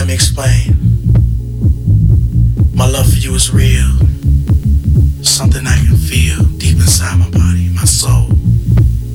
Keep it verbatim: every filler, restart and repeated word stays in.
let me explain. My love for you is real, something I